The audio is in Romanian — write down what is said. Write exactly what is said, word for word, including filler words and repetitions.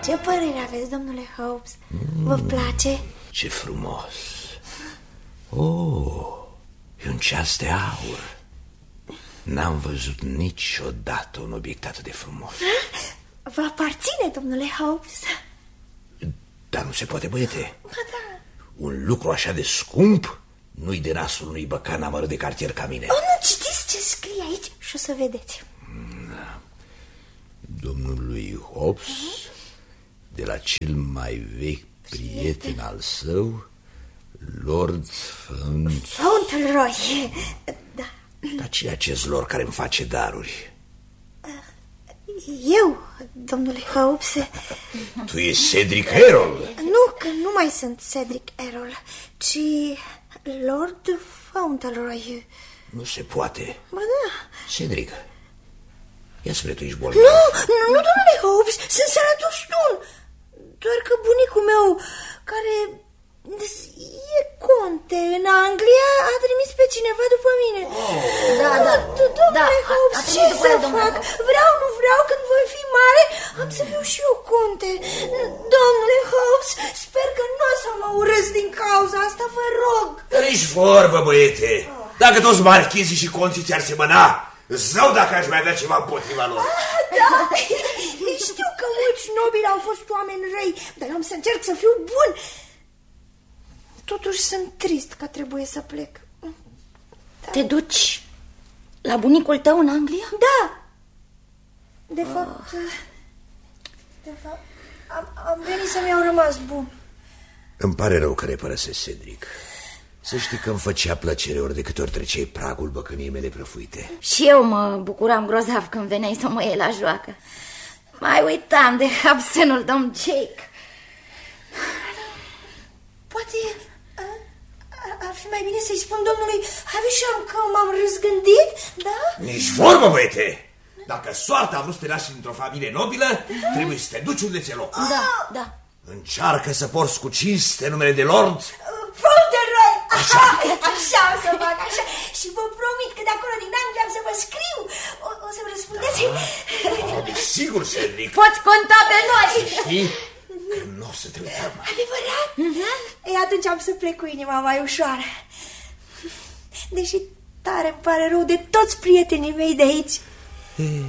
Ce părere aveți, domnule Hobbs? Vă place? Ce frumos! Oh, e un ceas de aur. N-am văzut niciodată un obiect atât de frumos. Vă aparține, domnule Hobbs? Dar nu se poate, băiete. Ba da. Un lucru așa de scump nu-i de nasul unui băcan amărât de cartier ca mine. O, nu, citiți ce scrie aici și o să vedeți. Da. Domnului Hobbs, uh-huh. de la cel mai vechi prieten al său, Lord Faunt... Fauntleroy, da. Dar ce e acest lord care îmi face daruri? Eu, domnule Hobbs. Tu ești Cedric Errol? Nu, că nu mai sunt Cedric Errol, ci Lord Fauntleroy. Nu se poate. Ba da. Cedric, ia spre tu ești bolnav. Nu, nu, domnule Hobbs, sunt sănătos stun. Doar că bunicul meu, care e conte în Anglia, a trimis pe cineva după mine. Oh. Da, da, domnule Hobbs, ce să fac? Vreau, nu vreau, când voi fi mare, am să fiu și eu conte. Domnule Hobbs, sper că nu o să mă urăsc din cauza asta, vă rog. Nici vorbă, băiete. Dacă toți marchizii și conții ți-ar semăna, zău dacă aș mai avea ceva împotriva lor. Da, știu că mulți nobili au fost oameni răi, dar eu am să încerc să fiu bun. Totuși sunt trist că trebuie să plec. Da. Te duci la bunicul tău în Anglia? Da. De oh. fapt, de fapt am, am venit să mi-au rămas bun. Îmi pare rău că ne părăsesc, Cedric. Să știi că îmi făcea plăcere ori de câte ori treceai pragul băcăniei mele prăfuite. Și eu mă bucuram grozav când veneai să mă iei la joacă. Mai uitam de absenul domn Jake. Poate ar fi mai bine să-i spun domnului Havisham că m-am răzgândit, da? Nici vorbă, băiete! Dacă soarta a vrut să te lași într-o familie nobilă, da. trebuie să te duci unde ți-e loc. Da, da. Încearcă să porți cu cinste numele de Lord Fauntleroy! Așa, așa o să fac, așa. Și vă promit că de acolo din Anglia am să vă scriu. O, o să-mi răspundeți? Da, sigur, Cedric. Poți conta pe noi. Știi că nu o să te uităm. Adevărat? Uh-huh. Ei, atunci am să plec cu inima mai ușoară. Deși tare îmi pare rău de toți prietenii mei de aici.